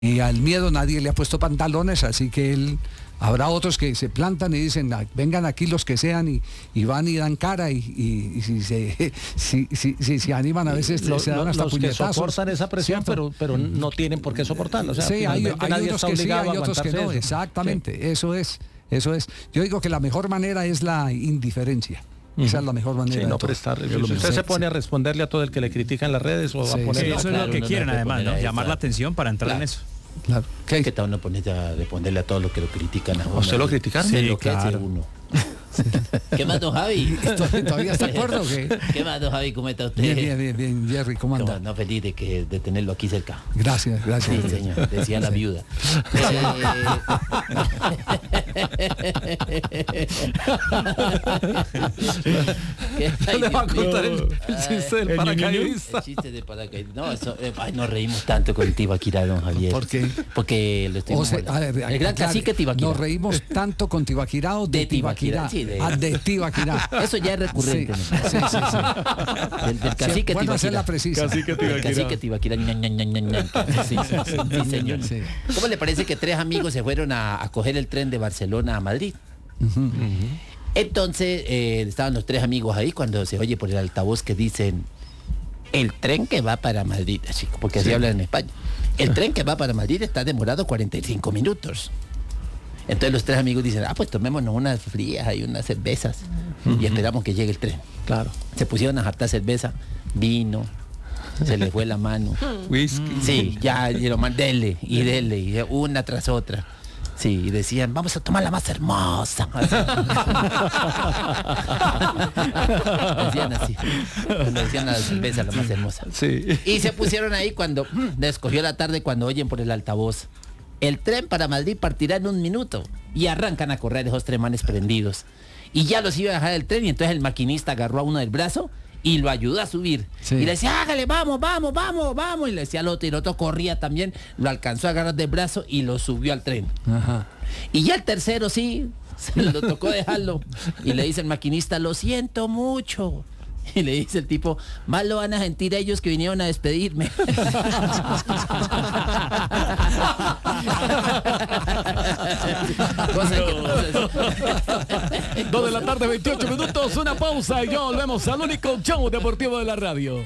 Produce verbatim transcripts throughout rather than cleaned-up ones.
Y al miedo nadie le ha puesto pantalones, así que él, habrá otros que se plantan y dicen, vengan aquí los que sean, y, y van y dan cara, y, y, y si se si, si, si, si animan a veces lo, se dan hasta los puñetazos. Que soportan esa presión, pero, pero no tienen por qué soportarlo. O sea, sí, hay, hay nadie unos está que sí, hay a otros que no, eso. exactamente, Sí. eso es, eso es. Yo digo que la mejor manera es la indiferencia. Uh-huh. Esa es la mejor manera. Sí, no de prestarle. Yo Usted sí, se pone sí. a responderle a todo el que le critica en las redes o Sí, a poner. Sí, No, eso claro, es lo que no, quieren, no, además, ¿no? esa... Llamar la atención para entrar claro. en eso. Claro. ¿Qué? ¿Qué tal uno ponerse a responderle a todos los que lo critican a uno? ¿Usted lo criticaron? Se Sí, enloquece claro. uno. ¿Qué más, don Javi? ¿Todavía está de acuerdo o qué? ¿Qué más, don Javi? ¿Cómo está usted? Bien, bien, bien, bien, Jerry, ¿cómo anda? No, feliz de, que, de tenerlo aquí cerca. Gracias, gracias. Sí, señor, decía la viuda. ¿Qué? ¿Qué le va a contar el, Ay, el chiste del el paracaidista? El chiste de paracaidista. No, eso, eh, ay, nos reímos tanto con el Tibaquirá, don Javier. ¿Por qué? Porque lo estoy O sea, a ver, el gran claro, cacique Tibaquirá. nos reímos tanto con Tibaquirá o de, De Tibaquirá. Tibaquirá, sí, de- Ah, de Tibaquirá. Eso ya es recurrente. Sí, ¿no? sí, sí, sí. Del, del cacique Sí, bueno, hacer Tibaquirá. la precisa. Cacique El Tibaquirá. cacique Tibaquirá. ña, ña, ña, ña, ña. Sí, sí, sí, sí, señor. Sí. ¿Cómo le parece que tres amigos se fueron a, a coger el tren de Barcelona a Madrid? Entonces eh, estaban los tres amigos ahí cuando se oye por el altavoz que dicen el tren que va para Madrid, así porque así hablan en España. El tren que va para Madrid está demorado cuarenta y cinco minutos. Entonces los tres amigos dicen, ah, pues tomémonos unas frías y unas cervezas y esperamos que llegue el tren. Claro. Se pusieron a jartar cerveza, vino, se les fue la mano. Whisky. Sí, ya, y lo man, dele, y dele, y una tras otra. Sí, y decían, vamos a tomar la más hermosa. Decían así. Le decían a la cerveza la más hermosa. Sí. Y se pusieron ahí cuando, mm, les cogió la tarde cuando oyen por el altavoz. El tren para Madrid partirá en un minuto. Y arrancan a correr esos tres manes prendidos. Y ya los iba a dejar el tren y entonces el maquinista agarró a uno del brazo y lo ayudó a subir. Sí. Y le decía, hágale, vamos, vamos, vamos, vamos. Y le decía al otro, y el otro corría también, lo alcanzó a agarrar del brazo y lo subió al tren. Ajá. Y ya el tercero sí, se lo tocó dejarlo. Y le dice el maquinista, lo siento mucho. Y le dice el tipo, más lo van a sentir ellos que vinieron a despedirme. Cosa que no- Dos de la tarde, veintiocho minutos, una pausa y ya volvemos al único show deportivo de la radio.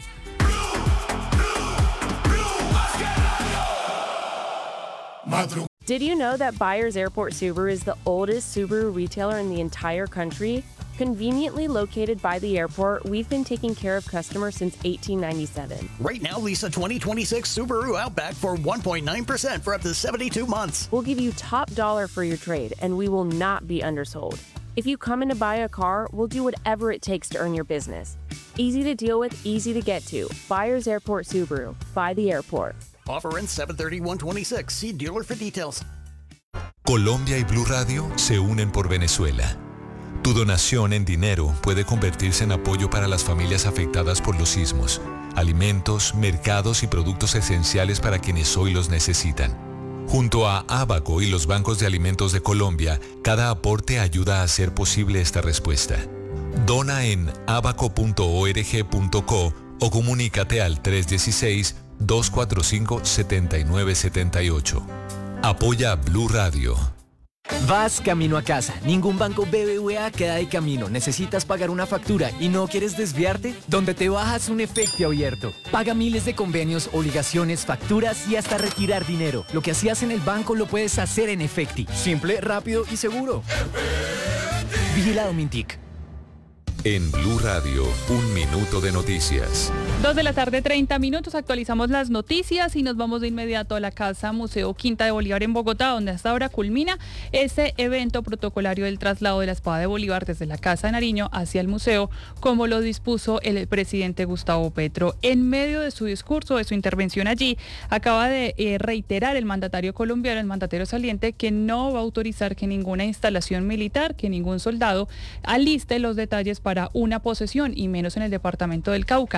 Did you know that Byers Airport Subaru is the oldest Subaru retailer in the entire country? Conveniently located by the airport, we've been taking care of customers since eighteen ninety-seven. Right now, lease a twenty twenty-six Subaru Outback for one point nine percent for up to seventy-two months. We'll give you top dollar for your trade, and we will not be undersold. If you come in to buy a car, we'll do whatever it takes to earn your business. Easy to deal with, easy to get to. Byers Airport Subaru. By the airport. Offer ends seven thirty one twenty-six. See dealer for details. Colombia y Blue Radio se unen por Venezuela. Tu donación en dinero puede convertirse en apoyo para las familias afectadas por los sismos, alimentos, mercados y productos esenciales para quienes hoy los necesitan. Junto a Abaco y los bancos de alimentos de Colombia, cada aporte ayuda a hacer posible esta respuesta. Dona en abaco punto org punto co o comunícate al tres uno seis, dos cuatro cinco, siete nueve siete ocho. Apoya a Blue Radio. Vas camino a casa. Ningún banco B B V A queda de camino. Necesitas pagar una factura y no quieres desviarte. Donde te bajas un efecto abierto. Paga miles de convenios, obligaciones, facturas y hasta retirar dinero. Lo que hacías en el banco lo puedes hacer en Efecti. Simple, rápido y seguro. Vigilado Mintic. En Blue Radio, un minuto de noticias. Dos de la tarde, treinta minutos, actualizamos las noticias y nos vamos de inmediato a la Casa Museo Quinta de Bolívar en Bogotá, donde hasta ahora culmina este evento protocolario del traslado de la espada de Bolívar desde la Casa de Nariño hacia el museo, como lo dispuso el presidente Gustavo Petro. En medio de su discurso, de su intervención allí, acaba de eh, reiterar el mandatario colombiano, el mandatario saliente, que no va a autorizar que ninguna instalación militar, que ningún soldado aliste los detalles para una posesión, y menos en el departamento del Cauca. Esto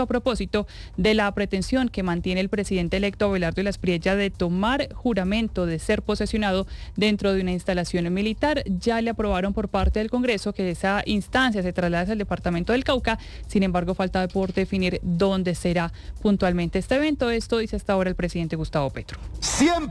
Esto a propósito de la pretensión que mantiene el presidente electo Abelardo Illasprilla de tomar juramento de ser posesionado dentro de una instalación militar. Ya le aprobaron por parte del Congreso que esa instancia se traslade al departamento del Cauca. Sin embargo, falta por definir dónde será puntualmente este evento. Esto dice hasta ahora el presidente Gustavo Petro. Siempre